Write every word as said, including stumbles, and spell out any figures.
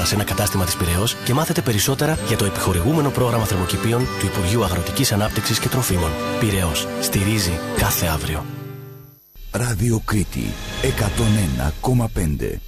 σε ένα κατάστημα της Πειραιώς και μάθετε περισσότερα για το επιχορηγούμενο πρόγραμμα θερμοκηπίων του Υπουργείου Αγροτικής Ανάπτυξης και Τροφίμων. Πειραιώς. Στηρίζει κάθε αύριο. Ράδιο Κρήτη εκατόν ένα κόμμα πέντε.